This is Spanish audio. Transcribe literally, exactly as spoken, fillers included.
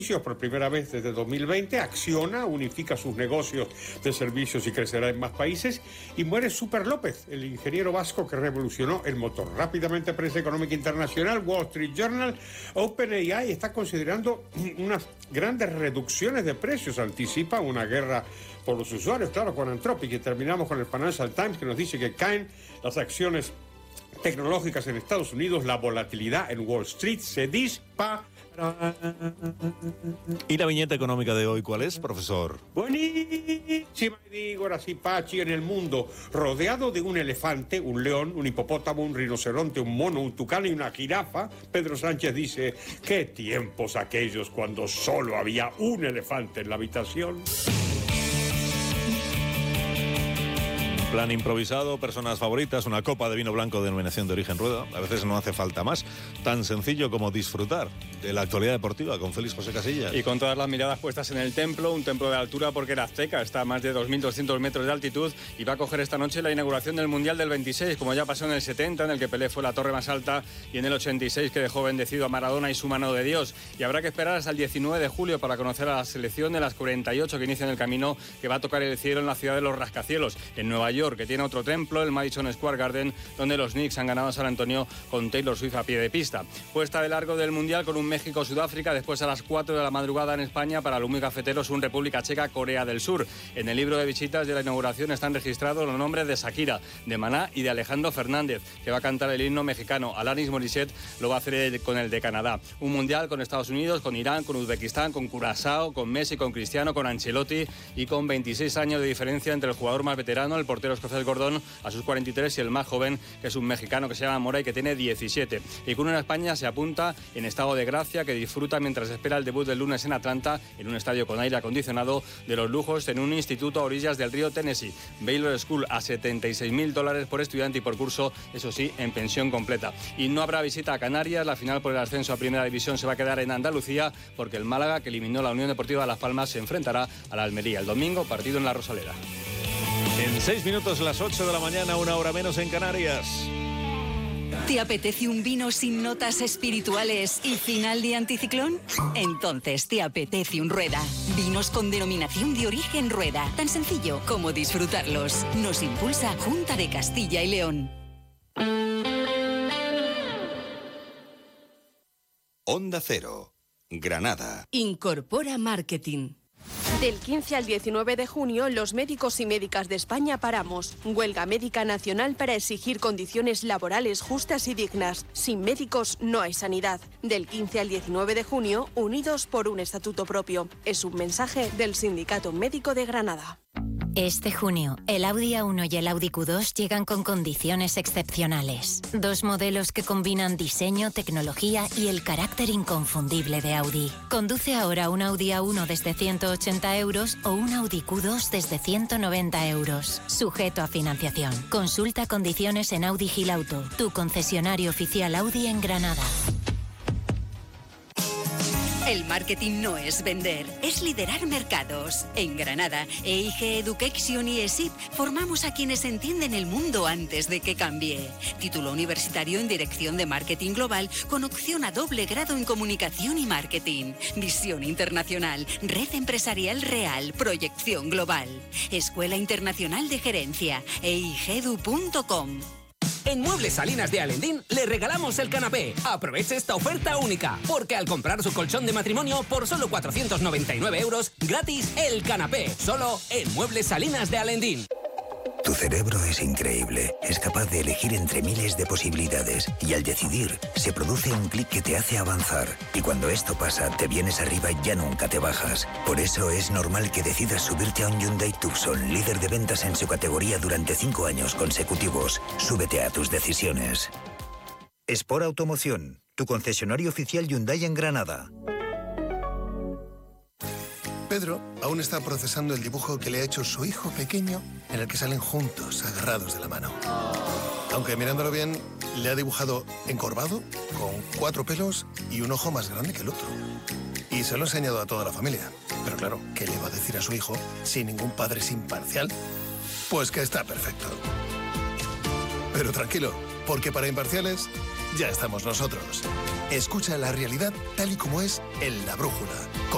Por primera vez desde dos mil veinte, Acciona unifica sus negocios de servicios y crecerá en más países. Y muere Super López, el ingeniero vasco que revolucionó el motor. Rápidamente, prensa económica internacional, Wall Street Journal, OpenAI está considerando unas grandes reducciones de precios. Anticipa una guerra por los usuarios, claro, con Anthropic. Y terminamos con el Financial Times, que nos dice que caen las acciones tecnológicas en Estados Unidos, la volatilidad en Wall Street se dispara. ¿Y la viñeta económica de hoy cuál es, profesor? Buenísima, digo, ahora sí, Pachi, en el mundo, rodeado de un elefante, un león, un hipopótamo, un rinoceronte, un mono, un tucán y una jirafa, Pedro Sánchez dice, ¿qué tiempos aquellos cuando solo había un elefante en la habitación? Plan improvisado, personas favoritas, una copa de vino blanco de denominación de origen Rueda. A veces no hace falta más. Tan sencillo como disfrutar de la actualidad deportiva con Félix José Casillas. Y con todas las miradas puestas en el templo, un templo de altura porque era azteca, está a más de dos mil doscientos metros de altitud y va a coger esta noche la inauguración del Mundial del veintiséis, como ya pasó en el setenta, en el que Pelé fue la torre más alta, y en el ochenta y seis, que dejó bendecido a Maradona y su mano de Dios. Y habrá que esperar hasta el diecinueve de julio para conocer a la selección de las cuarenta y ocho que inician el camino que va a tocar el cielo en la ciudad de los rascacielos, en Nueva York, que tiene otro templo, el Madison Square Garden, donde los Knicks han ganado a San Antonio con Taylor Swift a pie de pista. Puesta de largo del Mundial con un México-Sudáfrica, después a las cuatro de la madrugada en España para los muy cafeteros un República Checa-Corea del Sur. En el libro de visitas de la inauguración están registrados los nombres de Shakira, de Maná y de Alejandro Fernández, que va a cantar el himno mexicano. Alanis Morissette lo va a hacer con el de Canadá. Un Mundial con Estados Unidos, con Irán, con Uzbekistán, con Curazao, con Messi, con Cristiano, con Ancelotti y con veintiséis años de diferencia entre el jugador más veterano, el portero escocés Gordon, a sus cuarenta y tres, y el más joven, que es un mexicano que se llama Mora y que tiene diecisiete. Y con una España se apunta en estado de gracia, que disfruta mientras espera el debut del lunes en Atlanta, en un estadio con aire acondicionado, de los lujos en un instituto a orillas del río Tennessee. Baylor School a setenta y seis mil dólares por estudiante y por curso, eso sí, en pensión completa. Y no habrá visita a Canarias. La final por el ascenso a Primera División se va a quedar en Andalucía, porque el Málaga, que eliminó la Unión Deportiva de Las Palmas, se enfrentará a la Almería el domingo, partido en La Rosaleda. En seis minutos, las ocho de la mañana, una hora menos en Canarias. ¿Te apetece un vino sin notas espirituales y final de anticiclón? Entonces te apetece un Rueda. Vinos con denominación de origen Rueda. Tan sencillo como disfrutarlos. Nos impulsa Junta de Castilla y León. Onda Cero, Granada. Incorpora Marketing. Del quince al diecinueve de junio, los médicos y médicas de España paramos. Huelga médica nacional para exigir condiciones laborales justas y dignas. Sin médicos no hay sanidad. Del quince al diecinueve de junio, unidos por un estatuto propio. Es un mensaje del Sindicato Médico de Granada. Este junio, el Audi A uno y el Audi Q dos llegan con condiciones excepcionales. Dos modelos que combinan diseño, tecnología y el carácter inconfundible de Audi. Conduce ahora un Audi A uno desde ciento ochenta euros o un Audi Q dos desde ciento noventa euros. Sujeto a financiación. Consulta condiciones en Audi Gil Auto, tu concesionario oficial Audi en Granada. El marketing no es vender, es liderar mercados. En Granada, E I G Education y E S I P formamos a quienes entienden el mundo antes de que cambie. Título universitario en Dirección de Marketing Global con opción a doble grado en Comunicación y Marketing. Visión internacional, red empresarial real, proyección global. Escuela Internacional de Gerencia, e i g edu punto com. En Muebles Salinas de Alendín le regalamos el canapé. Aproveche esta oferta única, porque al comprar su colchón de matrimonio por solo cuatrocientos noventa y nueve euros, gratis el canapé. Solo en Muebles Salinas de Alendín. Tu cerebro es increíble. Es capaz de elegir entre miles de posibilidades y al decidir se produce un clic que te hace avanzar. Y cuando esto pasa, te vienes arriba y ya nunca te bajas. Por eso es normal que decidas subirte a un Hyundai Tucson, líder de ventas en su categoría durante cinco años consecutivos. Súbete a tus decisiones. Sport Automoción, tu concesionario oficial Hyundai en Granada. Pedro aún está procesando el dibujo que le ha hecho su hijo pequeño, en el que salen juntos, agarrados de la mano. Aunque mirándolo bien, le ha dibujado encorvado, con cuatro pelos y un ojo más grande que el otro. Y se lo ha enseñado a toda la familia. Pero claro, ¿qué le va a decir a su hijo sin ningún padre es imparcial? Pues que está perfecto. Pero tranquilo, porque para imparciales ya estamos nosotros. Escucha la realidad tal y como es en La Brújula, con